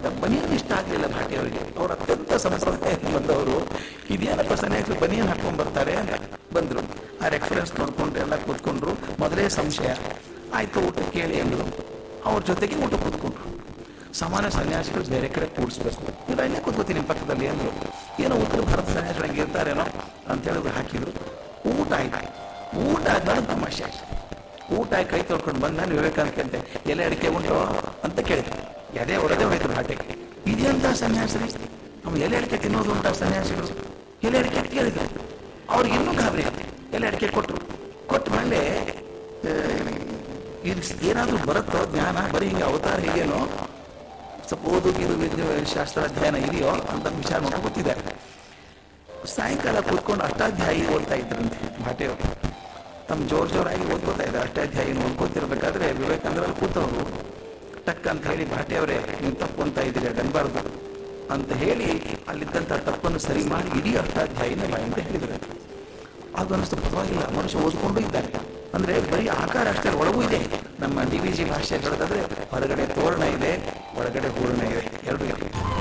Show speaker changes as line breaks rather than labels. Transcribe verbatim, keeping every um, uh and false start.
ಅಂತ ಬನಿಯನ್ ಇಷ್ಟ ಆಗಲಿಲ್ಲ ಭಾಟಿಯವರಿಗೆ. ಅವ್ರು ಅತ್ಯಂತ ಸಂಪ್ರದಾಯಕ್ಕೆ ಬಂದವರು. ಇದೇನಪ್ಪ ಸನ್ಯಾಸಿಗಳು ಬನಿಯನ್ ಹಾಕೊಂಡು ಬರ್ತಾರೆ ಅಂತ ಬಂದರು. ಆ ರೆಫರೆನ್ಸ್ ನೋಡ್ಕೊಂಡು ಎಲ್ಲ ಕೂತ್ಕೊಂಡ್ರು. ಮೊದಲೇ ಸಂಶಯ ಆಯಿತು, ಊಟ ಕೇಳಿ ಅಂದರು. ಅವ್ರ ಜೊತೆಗೆ ಊಟ ಕೂತ್ಕೊಂಡ್ರು. ಸಾಮಾನ್ಯ ಸನ್ಯಾಸಿಗಳು ಬೇರೆ ಕಡೆ ಕೂಡಿಸ್ಬೇಕು, ಇಲ್ಲ ಇಲ್ಲೇ ಕೂತ್ಕೋತೀನಿ ನಿಮ್ಮ ಪಕ್ಕದಲ್ಲಿ ಅಂದರು. ಏನೋ ಉತ್ತರ ಭಾರತ ಸನ್ಯಾಸಿಗಳಿಗೆ ಇರ್ತಾರೇನೋ ಅಂತ ಹೇಳಿದ್ರು. ಹಾಕಿದ್ರು. ಊಟ ಆಯ್ತು. ಊಟ ಆದ್ಮೇಲೆ ತಮಾಷೆ. ಊಟ ಆಗಿ ಕೈ ತೊಳ್ಕೊಂಡು ಬಂದು ನಾನು ವಿವೇಕಾನಂದ ಕೇಳಿದೆ, ಎಲೆ ಅಡಿಕೆ ಉಂಟೋ ಅಂತ ಕೇಳಿದೆ. ಎದೆ ಹೊಡೆದೇ ಹೋಯ್ತು ಭಾಟೆಗೆ. ಇದೆಂತ ಸನ್ಯಾಸಿ, ನಮ್ಮ ಎಲೆ ಅಡಿಕೆ ತಿನ್ನೋದು ಉಂಟ ಸನ್ಯಾಸಿಗಳು? ಎಲೆ ಅಡಿಕೆ ಕೇಳಿದ್ರು. ಅವ್ರಿಗೆ ಇನ್ನೂ ಗಾಬರಿ. ಎಲೆ ಅಡಿಕೆ ಕೊಟ್ಟರು. ಕೊಟ್ಟ ಮೇಲೆ ಏನಾದರೂ ಬರುತ್ತೋ ಜ್ಞಾನ, ಬರೀ ಹಿಂಗೆ ಅವತಾರ ಹೀಗೇನೋ ಸ್ವಲ್ಪ ಓದೋಗಿರು ವಿದ್ಯೆ ಶಾಸ್ತ್ರ ಅಧ್ಯಯನ ಇದೆಯೋ ಅಂತ ವಿಚಾರ ಮಾಡ್ಕೊಂಡು ಗೊತ್ತಿದ್ದಾರೆ. ಸಾಯಂಕಾಲ ಕೂತ್ಕೊಂಡು ಅಷ್ಟಾಧ್ಯಾಯಿ ಓದ್ತಾ ಇದ್ರಂತೆ ಭಾಟೆಯವರು. ತಮ್ಮ ಜೋರ್ ಜೋರಾಗಿ ಓದ್ಕೋತಾ ಇದ್ದಾರೆ. ಅಷ್ಟಾಧ್ಯಾಯಿ ಓದ್ಕೋತಿರ್ಬೇಕಾದ್ರೆ ವಿವೇಕಾನಂದರಲ್ಲಿ ಕೂತವರು ಟಕ್ ಅಂತ ಹೇಳಿ, ಭಾಟೆಯವರೇ ನೀವು ತಪ್ಪು ಅಂತ ಇದ್ದೀರಿ, ಅದನ್ಬಾರ್ದು ಅಂತ ಹೇಳಿ ಅಲ್ಲಿದ್ದಂಥ ತಪ್ಪನ್ನು ಸರಿ ಮಾಡಿ ಇಡೀ ಅಷ್ಟಾಧ್ಯಾಯಿನ ಅಂತ ಹೇಳಿದರೆ ಅದು ಅನ್ನಿಸ್ತು. ಪರವಾಗಿಲ್ಲ, ಮನುಷ್ಯ ಓದ್ಕೊಂಡು ಇದ್ದಾರೆ ಅಂದರೆ ಬರೀ ಆಕಾರ ಅಷ್ಟೇ, ಒಳಗೂ ಇದೆ. ನಮ್ಮ ಡಿ ವಿ ಜಿ ಭಾಷೆ ಹೇಳೋದಾದ್ರೆ ಹೊರಗಡೆ ತೋರಣ ಇದೆ, ಒಳಗಡೆ ಹೂರಣ ಇದೆ, ಎರಡೂ ಇದೆ.